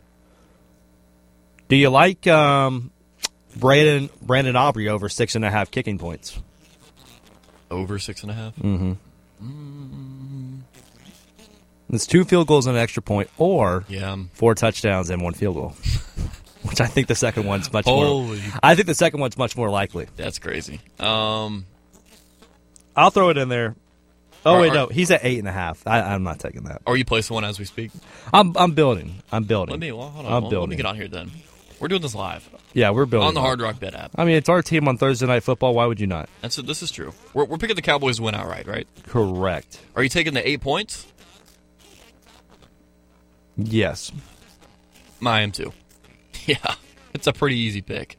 B: Do you like um, Brandon Brandon Aubrey over six and a half kicking points?
A: Over six and a half?
B: Mm-hmm. Mm. It's two field goals and an extra point, or
A: yeah.
B: four touchdowns and one field goal. Which I think the second one's much
A: Holy.
B: more. I think the second one's much more likely.
A: That's crazy. Um,
B: I'll throw it in there. Oh
A: are,
B: wait,
A: are,
B: no, he's at eight and a half. I, I'm not taking that.
A: Are you placing one as we speak?
B: I'm I'm building. I'm building.
A: Let me. Well, hold on.
B: I'm
A: well,
B: building.
A: Let me get on here then. We're doing this live.
B: Yeah, we're building
A: on the Hard Rock Bet app.
B: I mean, it's our team on Thursday Night Football. Why would you not?
A: That's this is true. We're we're picking the Cowboys to win outright, right?
B: Correct.
A: Are you taking the eight points?
B: Yes.
A: I am too. Yeah, it's a pretty easy pick.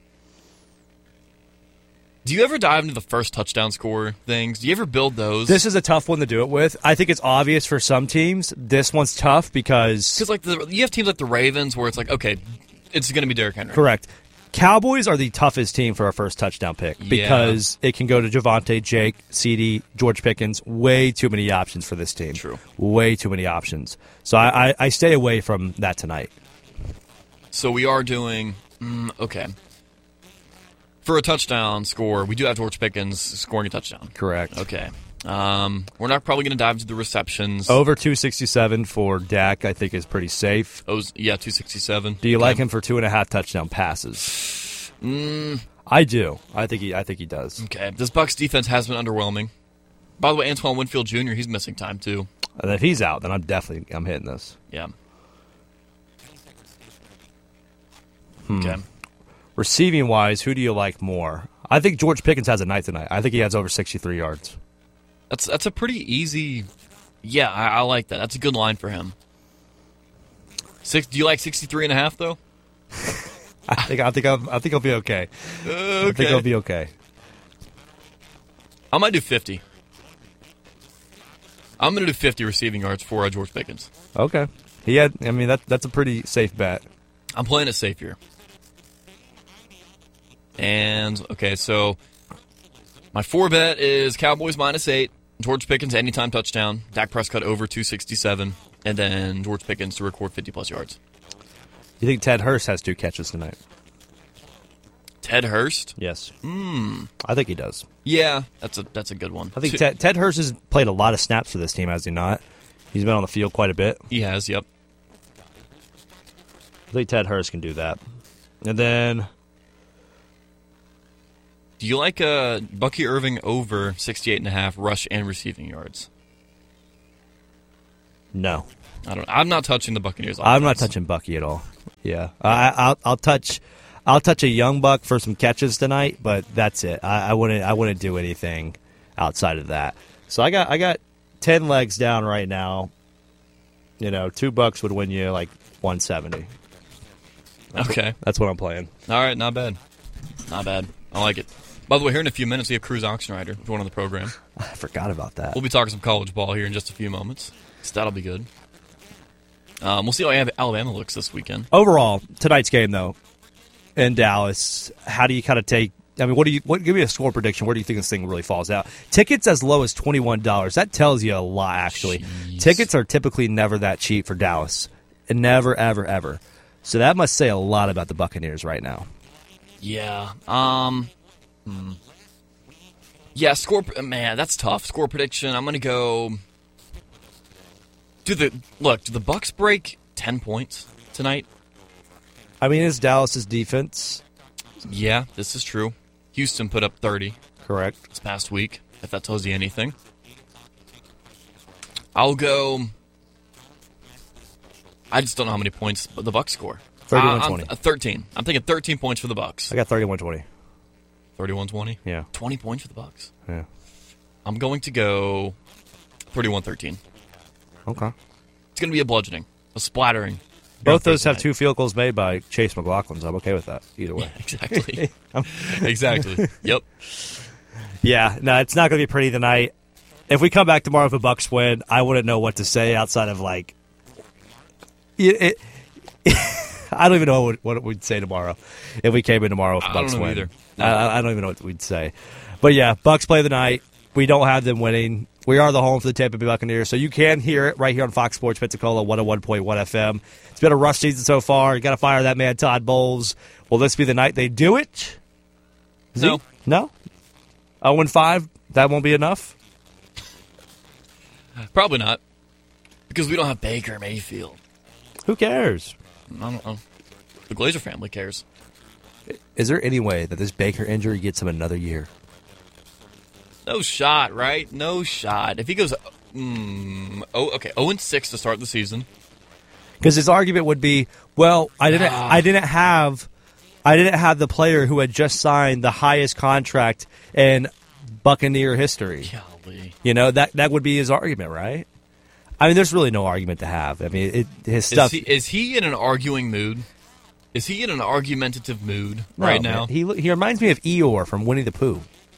A: Do you ever dive into the first touchdown score things? Do you ever build those?
B: This is a tough one to do it with. I think it's obvious for some teams. This one's tough because...
A: Because like the, you have teams like the Ravens where it's like, okay, it's going to be Derrick Henry.
B: Correct. Cowboys are the toughest team for our first touchdown pick because yeah. it can go to Javonte, Jake, CeeDee, George Pickens. Way too many options for this team.
A: True.
B: Way too many options. So I, I, I stay away from that tonight.
A: So we are doing... Mm, okay. For a touchdown score, we do have George Pickens scoring a touchdown.
B: Correct.
A: Okay. Um, we're not probably going to dive into the receptions.
B: Over two sixty-seven for Dak, I think, is pretty safe.
A: Oh, yeah, two sixty-seven.
B: Do you
A: okay.
B: like him for two and a half touchdown passes?
A: Mm.
B: I do. I think he. I think he does.
A: Okay. This Bucs defense has been underwhelming. By the way, Antoine Winfield Junior, he's missing time too.
B: And if he's out, then I'm definitely I'm hitting this.
A: Yeah.
B: Hmm.
A: Okay.
B: Receiving wise, who do you like more? I think George Pickens has a night tonight. I think he has over sixty-three yards.
A: That's that's a pretty easy. Yeah, I, I like that. That's a good line for him. Six. Do you like sixty-three and a half though?
B: I think I think I'll, I think I'll be okay.
A: Uh, okay.
B: I think I'll be okay.
A: I might do fifty. I'm going to do fifty receiving yards for uh, George Pickens.
B: Okay. He had. I mean, that that's a pretty safe bet.
A: I'm playing it safe here. And, okay, so my four bet is Cowboys minus eight, George Pickens anytime touchdown, Dak Prescott over two sixty-seven, and then George Pickens to record fifty-plus yards.
B: You think Ted Hurst has two catches tonight?
A: Ted Hurst?
B: Yes.
A: Hmm.
B: I think he does.
A: Yeah, that's a that's a good one.
B: I think Ted, Ted Hurst has played a lot of snaps for this team, has he not? He's been on the field quite a bit.
A: He has, yep.
B: I think Ted Hurst can do that. And then...
A: Do you like uh, Bucky Irving over sixty-eight and a half rush and receiving yards?
B: No.
A: I don't. I'm not touching the Buccaneers offense.
B: I'm not touching Bucky at all. Yeah. I, I'll, I'll touch... I'll touch a young buck for some catches tonight, but that's it. I, I wouldn't. I wouldn't do anything outside of that. So I got. I got ten legs down right now. You know, two bucks would win you like one seventy. That's
A: Okay,
B: what, that's what I'm playing.
A: All right, not bad, not bad. I like it. By the way, here in a few minutes we have Cruz Oxenrider, who's one on the program.
B: I forgot about that.
A: We'll be talking some college ball here in just a few moments, so that'll be good. Um, we'll see how Alabama looks this weekend.
B: Overall, tonight's game though. In Dallas, how do you kind of take? I mean, what do you? What give me a score prediction? Where do you think this thing really falls out? Tickets as low as twenty one dollars. That tells you a lot, actually. Jeez. Tickets are typically never that cheap for Dallas, and never, ever, ever. So that must say a lot about the Buccaneers right now.
A: Yeah. Um. Hmm. Yeah. Score. Man, that's tough. Score prediction. I'm gonna go. Do the look? Do the Bucks break ten points tonight?
B: I mean, it's Dallas's defense.
A: Yeah, this is true. Houston put up thirty.
B: Correct.
A: This past week, if that tells you anything. I'll go... I just don't know how many points the Bucks score.
B: thirty-one twenty.
A: Uh, thirteen. I'm thinking thirteen points for the Bucks.
B: I got thirty-one twenty.
A: thirty-one twenty?
B: Yeah.
A: twenty points for the Bucks.
B: Yeah.
A: I'm going to go thirty-one thirteen.
B: Okay.
A: It's going to be a bludgeoning, a splattering.
B: Both those have two field goals made by Chase McLaughlin, so I'm okay with that either way.
A: Yeah, exactly. exactly. Yep.
B: Yeah, no, it's not going to be pretty tonight. If we come back tomorrow with a Bucks win, I wouldn't know what to say outside of like, it. it I don't even know what, what we'd say tomorrow if we came in tomorrow with a Bucks
A: I don't know
B: win.
A: Either. No.
B: I, I don't even know what we'd say. But yeah, Bucks play the night. We don't have them winning. We are the home for the Tampa Bay Buccaneers, so you can hear it right here on Fox Sports Pensacola one oh one point one F M. It's been a rough season so far. You got to fire that man Todd Bowles. Will this be the night they do it? Is
A: no.
B: He? No? oh and five? That won't be enough?
A: Probably not. Because we don't have Baker Mayfield.
B: Who cares?
A: I don't know. The Glazer family cares.
B: Is there any way that this Baker injury gets him another year?
A: No shot, right? No shot. If he goes, mm, oh, okay, oh and six to start the season.
B: Because his argument would be, well, I didn't,
A: Ah.
B: I didn't have, I didn't have the player who had just signed the highest contract in Buccaneer history.
A: Golly.
B: You know, that that would be his argument, right? I mean, there's really no argument to have. I mean, it, his stuff.
A: Is he, is he in an arguing mood? Is he in an argumentative mood
B: No,
A: right
B: man.
A: now?
B: He he reminds me of Eeyore from Winnie the Pooh.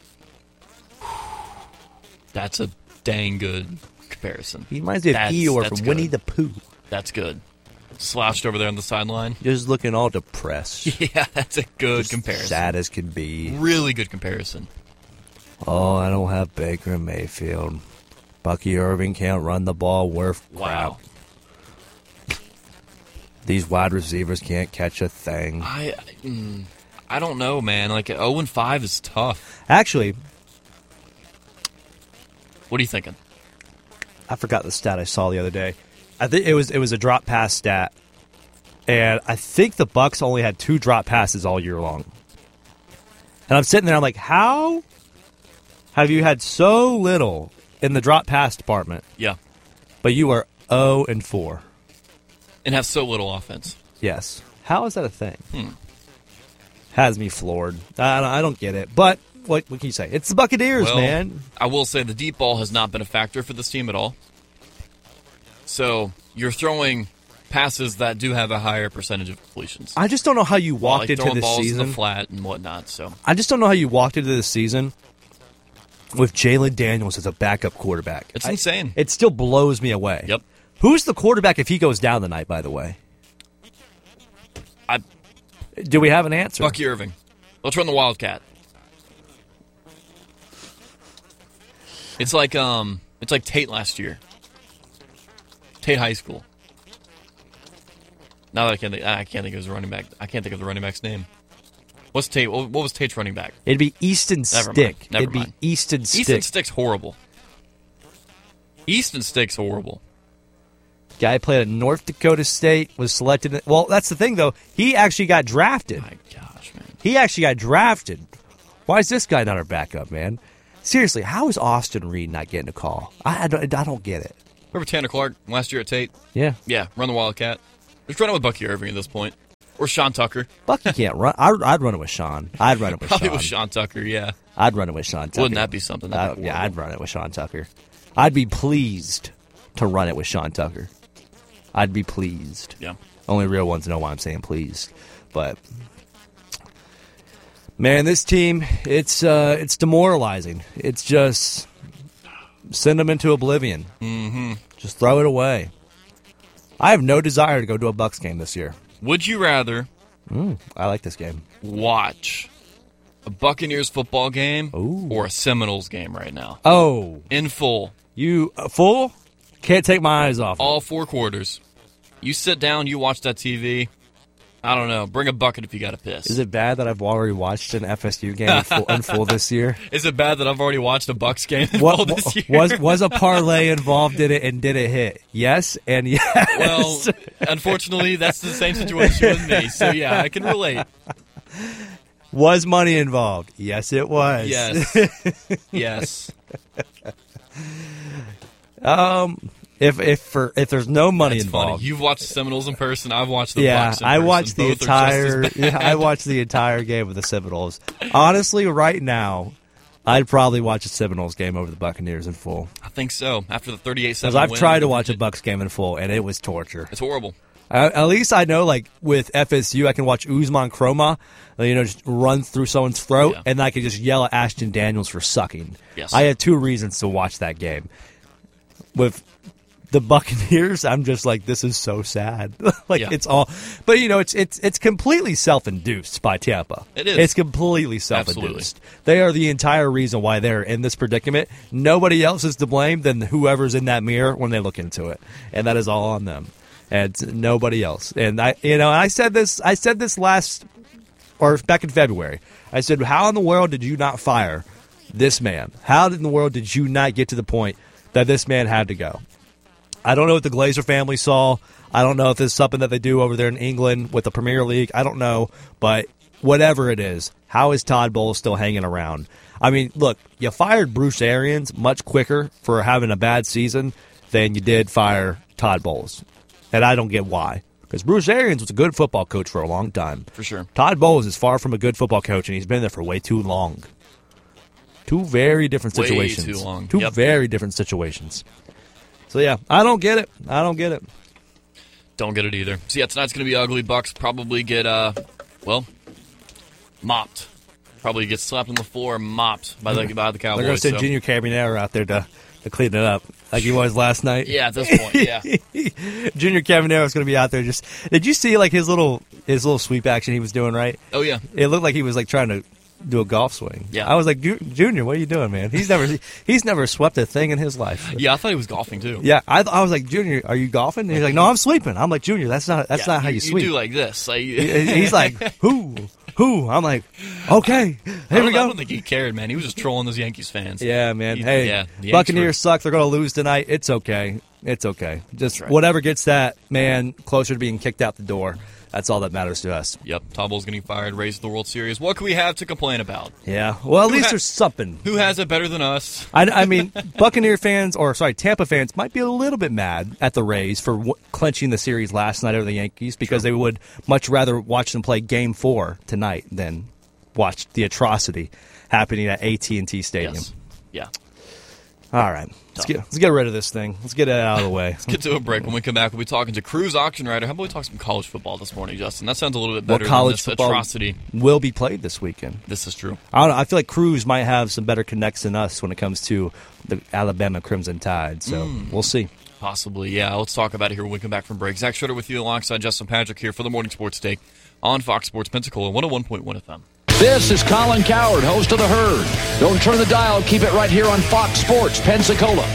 A: That's a dang good comparison.
B: He reminds me of
A: That's-
B: Eeyore
A: that's
B: from Winnie
A: good.
B: the Pooh.
A: That's good. Slouched over there on the sideline.
B: Just looking all depressed.
A: Yeah, that's a good
B: Just
A: comparison.
B: sad as can be.
A: Really good comparison.
B: Oh, I don't have Baker and Mayfield. Bucky Irving can't run the ball worth crap.
A: Wow.
B: These wide receivers can't catch a thing.
A: I mm, I don't know, man. Like oh and five is tough.
B: Actually,
A: What are you thinking?
B: I forgot the stat I saw the other day. I think it was it was a drop pass stat, and I think the Bucks only had two drop passes all year long. And I'm sitting there, I'm like, how have you had so little in the drop pass department?
A: Yeah.
B: But you are oh and four.
A: And have so little offense.
B: Yes. How is that a thing?
A: Hmm.
B: Has me floored. I don't, I don't get it. But what, what can you say? It's the Buccaneers,
A: Well,
B: man.
A: I will say the deep ball has not been a factor for this team at all. So you're throwing passes that do have a higher percentage of completions.
B: I just don't know how you walked
A: like
B: into
A: throwing
B: this
A: balls
B: season.
A: in the flat and whatnot. So
B: I just don't know how you walked into this season with Jalen Daniels as a backup quarterback.
A: It's
B: I-
A: insane.
B: It still blows me away.
A: Yep.
B: Who's the quarterback if he goes down tonight, by the way?
A: I,
B: Do we have an answer?
A: Bucky Irving. Let's run the Wildcat. It's like um, it's like Tate last year. Tate High School. Now that I can't think, I can't think of his running back. I can't think of the running back's name. What's Tate? What was Tate's running back?
B: It'd be Easton
A: Never
B: Stick.
A: mind. Never
B: It'd
A: mind.
B: be Easton Stick.
A: Easton Stick's horrible. Easton Stick's horrible.
B: Guy played at North Dakota State, was selected. Well, that's the thing, though. He actually got drafted.
A: My gosh, man.
B: He actually got drafted. Why is this guy not our backup, man? Seriously, how is Austin Reed not getting a call? I, I, don't, I don't get it.
A: Remember Tanner Clark last year at Tate?
B: Yeah.
A: Yeah, run the Wildcat. Just run it with Bucky Irving at this point. Or Sean Tucker.
B: Bucky can't run. I, I'd run it with Sean. I'd run it with
A: Probably
B: Sean.
A: with Sean Tucker, yeah.
B: I'd run it with Sean Tucker.
A: Wouldn't that be something?
B: Uh, yeah, I'd run it with Sean Tucker. I'd be pleased to run it with Sean Tucker. I'd be pleased.
A: Yeah.
B: Only real ones know why I'm saying pleased. But, man, this team, it's uh, it's demoralizing. It's just send them into oblivion.
A: Mm-hmm.
B: Just throw it away. I have no desire to go to a Bucs game this year.
A: Would you rather
B: Mm, I like this game.
A: watch a Buccaneers football game
B: Ooh.
A: or a Seminoles game right now?
B: Oh.
A: In full.
B: You uh, full? Can't take my eyes off it.
A: All four quarters. You sit down, you watch that T V. I don't know. Bring a bucket if you got to piss.
B: Is it bad that I've already watched an F S U game in full, in full this year?
A: Is it bad that I've already watched a Bucs game in
B: What,
A: full this year?
B: was was a parlay involved in it and did it hit? Yes and yes.
A: Well, unfortunately, that's the same situation with me. So, yeah, I can relate.
B: Was money involved? Yes, it was.
A: Yes. Yes.
B: um, if if for if there's no money
A: That's
B: involved,
A: funny. You've watched the Seminoles in person. I've watched the
B: yeah,
A: Bucs in
B: I
A: person.
B: watched the
A: Both are just
B: entire.
A: as bad.
B: Yeah, I watched the entire game with the Seminoles. Honestly, right now, I'd probably watch a Seminoles game over the Buccaneers in full.
A: I think so. After the thirty-eight
B: Because
A: seven
B: I've
A: win,
B: tried to watch a Bucs game in full, and it was torture.
A: It's horrible.
B: Uh, at least I know, like, with F S U, I can watch Usman Kroma, you know, just run through someone's throat,
A: Yeah.
B: and I can just yell at Ashton Daniels for sucking.
A: Yes.
B: I had two reasons to watch that game. With the Buccaneers, I'm just like, this is so sad. like,
A: Yeah.
B: it's all... But, you know, it's it's it's completely self-induced by Tampa.
A: It is.
B: It's completely self-induced.
A: Absolutely.
B: They are the entire reason why they're in this predicament. Nobody else is to blame than whoever's in that mirror when they look into it. And that is all on them. And it's nobody else. And I, you know, I said this. I said this last, or back in February. I said, "How in the world did you not fire this man? How in the world did you not get to the point that this man had to go?" I don't know what the Glazer family saw. I don't know if it's something that they do over there in England with the Premier League. I don't know, but whatever it is, how is Todd Bowles still hanging around? I mean, look, you fired Bruce Arians much quicker for having a bad season than you did fire Todd Bowles. And I don't get why. Because Bruce Arians was a good football coach for a long time.
A: For sure.
B: Todd Bowles is far from a good football coach, and he's been there for way too long. Two very different
A: Way
B: situations.
A: too long.
B: Two
A: Yep.
B: very different situations. So, yeah, I don't get it. I don't get it.
A: Don't get it either. So, yeah, tonight's going to be ugly. Bucks probably get, uh, well, mopped. Probably get slapped on the floor, mopped by the, by the Cowboys.
B: They're going to send
A: so.
B: Junior Cabinero out there to, to clean it up like he was last night.
A: Yeah, at this point, yeah.
B: Junior Cabinero is going to be out there just... Did you see, like, his little his little sweep action he was doing, right?
A: Oh, yeah.
B: It looked like he was, like, trying to do a golf swing.
A: Yeah.
B: I was like, "Ju- Junior, what are you doing, man? He's never he's never swept a thing in his life.
A: Yeah, I thought he was golfing, too.
B: Yeah, I, I was like, Junior, are you golfing? And he's like, no, I'm sweeping. I'm like, Junior, that's not that's
A: Yeah,
B: not how you,
A: you
B: sweep.
A: You do like this. Like,
B: He- he's like, who? Who? I'm like, okay,
A: I
B: here
A: don't,
B: we
A: I
B: go.
A: don't think he cared, man. He was just trolling those Yankees fans.
B: Yeah, man.
A: He-
B: hey,
A: yeah, the Yankees
B: Buccaneers
A: were-
B: suck. They're going to lose tonight. It's okay. It's okay. Just
A: right.
B: whatever gets that man closer to being kicked out the door. That's all that matters to us.
A: Yep, Todd Bowles getting fired, raised the World Series. What can we have to complain about?
B: Yeah. Well, at
A: Who
B: least
A: ha-
B: there's something.
A: Who has it better than us?
B: I, I mean, Buccaneer fans, or sorry, Tampa fans, might be a little bit mad at the Rays for w- clinching the series last night over the Yankees because they would much rather watch them play Game Four tonight than watch the atrocity happening at A T and T Stadium.
A: Yes. Yeah.
B: All right, let's get let's get rid of this thing. Let's get it out of the way.
A: Let's get to a break. When we come back, we'll be talking to Cruise Auction Rider. How about we talk some college football this morning, Justin? That sounds a little bit
B: What
A: better
B: college
A: than this
B: football
A: atrocity.
B: will be played this weekend?
A: This is true.
B: I don't know. I feel like Cruz might have some better connects than us when it comes to the Alabama Crimson Tide. So
A: Mm.
B: we'll see.
A: Possibly, yeah. Let's talk about it here when we come back from break. Zach Schroeder with you alongside Justin Patrick here for the Morning Sports Take on Fox Sports Pensacola, one oh one point one F M.
N: This is Colin Cowherd, host of The Herd. Don't turn the dial. Keep it right here on Fox Sports Pensacola.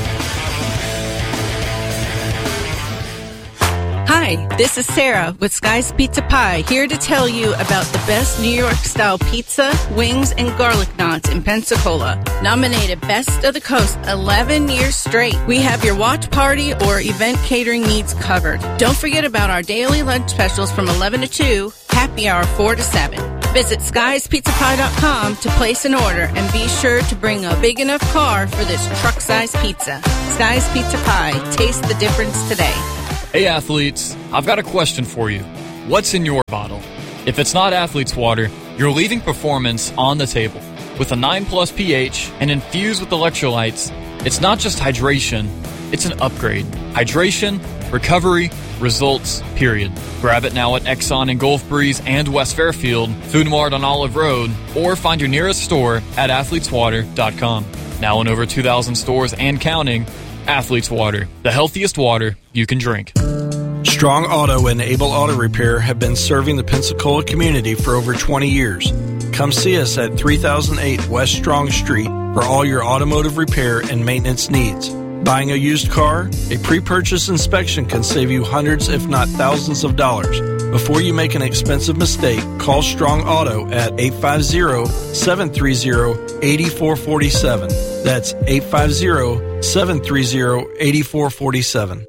O: Hi, this is Sarah with Sky's Pizza Pie, here to tell you about the best New York-style pizza, wings, and garlic knots in Pensacola. Nominated Best of the Coast eleven years straight. We have your watch party or event catering needs covered. Don't forget about our daily lunch specials from eleven to two, happy hour four to seven. Visit skies pizza pie dot com to place an order and be sure to bring a big enough car for this truck-sized pizza. Sky's Pizza Pie. Taste the difference today.
A: Hey athletes, I've got a question for you. What's in your bottle? If it's not Athlete's Water, you're leaving performance on the table. With a nine plus pH and infused with electrolytes, it's not just hydration, it's an upgrade. Hydration, recovery, results, period. Grab it now at Exxon in Gulf Breeze and West Fairfield, Food Mart on Olive Road, or find your nearest store at athletes water dot com. Now in over two thousand stores and counting, Athlete's Water, the healthiest water you can drink.
P: Strong Auto and Able Auto Repair have been serving the Pensacola community for over twenty years. Come see us at three thousand eight West Strong Street for all your automotive repair and maintenance needs. Buying a used car? A pre-purchase inspection can save you hundreds if not thousands of dollars. Before you make an expensive mistake, call Strong Auto at eight five zero, seven three zero, eight four four seven. That's eight five zero, seven three zero, eight four four seven.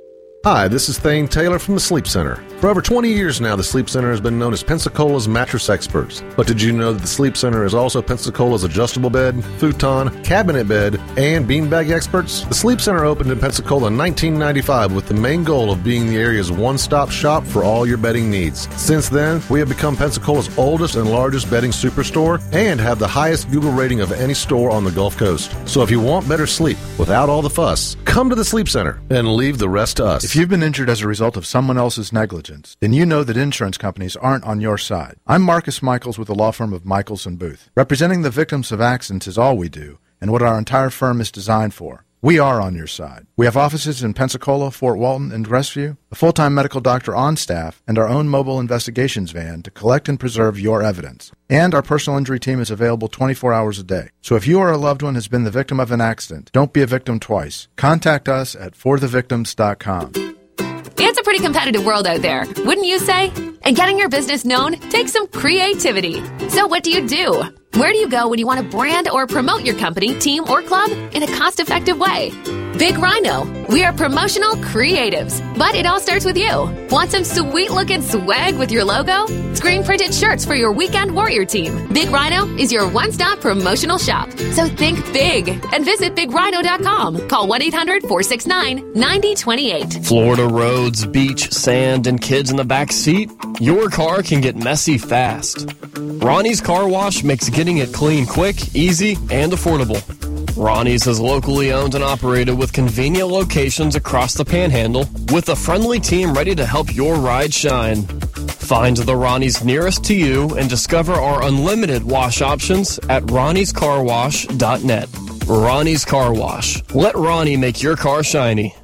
Q: Hi, this is Thane Taylor from the Sleep Center. For over twenty years now, the Sleep Center has been known as Pensacola's mattress experts. But did you know that the Sleep Center is also Pensacola's adjustable bed, futon, cabinet bed, and beanbag experts? The Sleep Center opened in Pensacola in nineteen ninety-five with the main goal of being the area's one-stop shop for all your bedding needs. Since then, we have become Pensacola's oldest and largest bedding superstore and have the highest Google rating of any store on the Gulf Coast. So if you want better sleep without all the fuss, come to the Sleep Center and leave the rest to us.
R: If you've been injured as a result of someone else's negligence, then you know that insurance companies aren't on your side. I'm Marcus Michaels with the law firm of Michaels and Booth. Representing the victims of accidents is all we do, and what our entire firm is designed for. We are on your side. We have offices in Pensacola, Fort Walton, and Crestview, a full-time medical doctor on staff, and our own mobile investigations van to collect and preserve your evidence. And our personal injury team is available twenty-four hours a day. So if you or a loved one has been the victim of an accident, don't be a victim twice. Contact us at for the victims dot com.
S: It's a pretty competitive world out there, wouldn't you say? And getting your business known takes some creativity. So what do you do? Where do you go when you want to brand or promote your company, team, or club in a cost-effective way? Big Rhino. We are promotional creatives, but it all starts with you. Want some sweet-looking swag with your logo? Screen-printed shirts for your weekend warrior team. Big Rhino is your one-stop promotional shop. So think big and visit big rhino dot com. Call one eight hundred, four six nine, nine zero two eight.
A: Florida roads, beach, sand, and kids in the back seat? Your car can get messy fast. Ronnie's Car Wash makes getting it clean quick, easy, and affordable. Ronnie's is locally owned and operated with convenient locations across the Panhandle, with a friendly team ready to help your ride shine. Find the Ronnie's nearest to you and discover our unlimited wash options at ronnies car wash dot net. Ronnie's Car Wash. Let Ronnie make your car shiny.